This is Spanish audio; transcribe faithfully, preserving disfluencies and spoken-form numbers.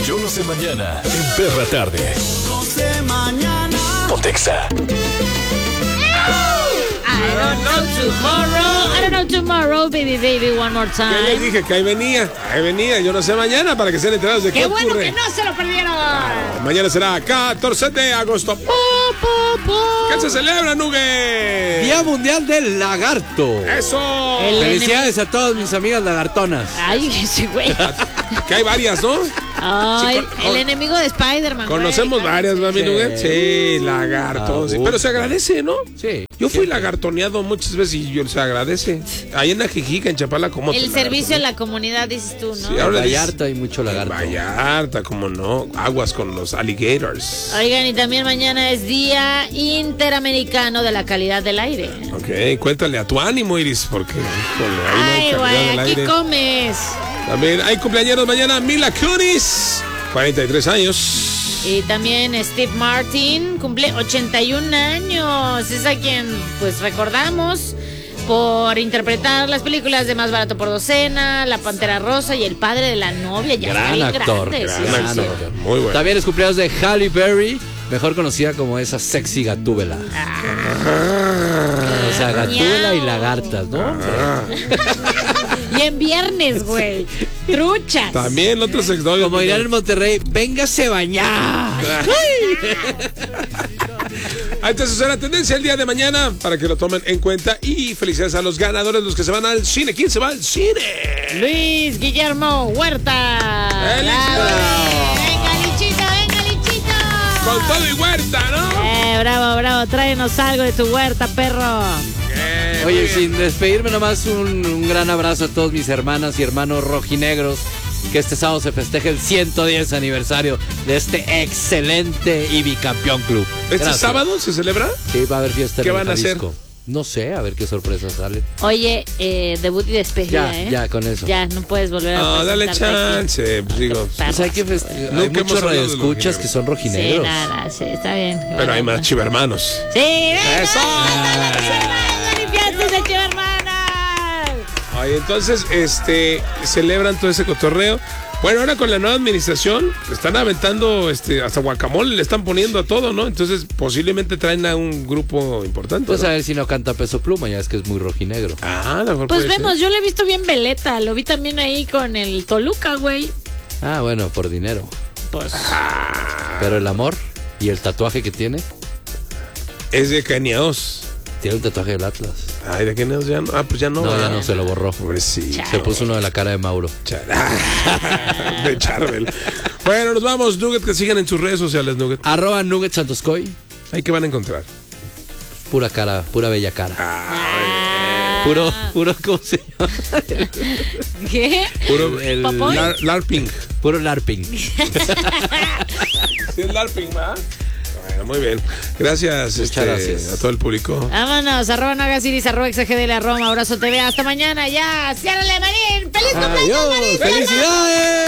Yo no sé mañana en Perra Tarde. No sé mañana. Pontexa. I don't know tomorrow, I don't know tomorrow, baby, baby, one more time. Ya les dije que ahí venía, ahí venía, yo no sé mañana para que estén enterados de qué, ¡Qué bueno ocurre. que no se lo perdieron! Ah, mañana será catorce de agosto. Po, po, po. ¿Qué se celebra, Nugue? Día Mundial del Lagarto. ¡Eso! El Felicidades a todas mis amigas lagartonas. Ay, ese güey. Que hay varias, ¿no? Ay, Sí, con- el con- enemigo de Spider-Man. Conocemos güey. varias, ¿no, mi Sí. Nugue? Sí, lagartos. Ah, Pero se agradece, ¿no? Sí. Yo fui lagartoneado muchas veces y yo se agradece. Ahí en Ajijica, en Chapala, como El servicio en la comunidad, dices tú, ¿no? Sí, En ahora Vallarta hay mucho lagarto. Vallarta, como no. Aguas con los alligators. Oigan, y también mañana es Día Interamericano de la Calidad del Aire. Ok, cuéntale a tu ánimo, Iris, porque híjole, ahí no hay Ay, calidad güey, del aquí aire. comes. También hay cumpleaños mañana, Mila Kunis, cuarenta y tres años. Y también Steve Martin cumple ochenta y un años. Es a quien pues recordamos por interpretar las películas de Más Barato por Docena, La Pantera Rosa y El Padre de la Novia. Ya Gran está bien actor, grande, Gran sí, gran sí. actor, muy bueno. También es cumpleaños de Halle Berry, mejor conocida como esa sexy gatúbela. O sea, gatúbela y lagartas, ¿no? Y en viernes, güey. Truchas. También otros exnovios. Como dirán en Monterrey, véngase bañar. Ahí está, eso será tendencia el día de mañana para que lo tomen en cuenta. Y felicidades a los ganadores, los que se van al cine. ¿Quién se va al cine? Luis Guillermo Huerta. ¡Felicidades! Venga, Lichito, venga, Lichito. Con todo y huerta, ¿no? Eh, bravo, bravo. Tráenos algo de tu huerta, perro. Eh, muy Oye, bien. sin despedirme nomás, un, un gran abrazo a todos mis hermanas y hermanos rojinegros. Que este sábado se festeje el ciento diez aniversario de este excelente y bicampeón club. ¿Este Gracias. sábado se celebra? Sí, va a haber fiesta. ¿Qué en van a hacer? Jalisco. No sé, a ver qué sorpresas salen. Oye, eh, debut y despedida, Ya, ¿eh? ya, con eso. Ya, no puedes volver a No, dale presentarte aquí. chance. Pues digo, Pues hay que feste- hay Nunca hemos muchos hablado de radioescuchas los que son Sí, rojinegros. nada, sí, está bien. pero hay más chivermanos. Sí, venga, ¡Eso! ¡Manifiestense, chivermanas! Ay, entonces, este, celebran todo ese cotorreo. Bueno, ahora con la nueva administración, están aventando, este, hasta guacamole le están poniendo a todo, ¿no? Entonces, posiblemente traen a un grupo importante. Pues ¿no? a ver si no canta Peso Pluma, ya es que es muy rojinegro. Ah, a lo mejor Pues puede vemos, ser. yo lo he visto bien veleta, lo vi también ahí con el Toluca, güey. Ah, bueno, por dinero. Pues, Pero el amor y el tatuaje que tiene, Es de Cañaos. tiene un tatuaje del Atlas. Ay, ¿de Cañaos ya no? Ah, pues ya no. No, ya ¿verdad? no, se lo borró. Pobrecito. Se puso uno de la cara de Mauro. Char- de Charbel. Bueno, nos vamos, Nugget, que sigan en sus redes sociales, Nugget. Arroba Nugget Santoscoy. Ahí que van a encontrar. Pura cara, pura bella cara. Ah, Puro, puro, ¿cómo se llama? ¿qué? puro El- ¿Papoy? lar- LARPing. Puro LARPing. Sí, es LARPing, ¿verdad? Bueno, muy bien. Gracias, Muchas este, gracias. a todo el público. Vámonos, arroba Nagasiris, arroba exagdl, arroba Abrazo T V. Hasta mañana, ya. Ciérrale, Marín. ¡Feliz cumpleaños, Adiós, Marín! felicidades.